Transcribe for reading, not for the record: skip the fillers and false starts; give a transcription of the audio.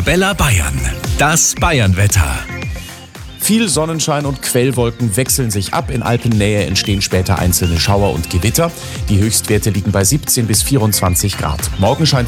Arabella Bayern. Das Bayernwetter. Viel Sonnenschein und Quellwolken wechseln sich ab. In Alpennähe entstehen später einzelne Schauer und Gewitter. Die Höchstwerte liegen bei 17 bis 24 Grad. Morgen scheint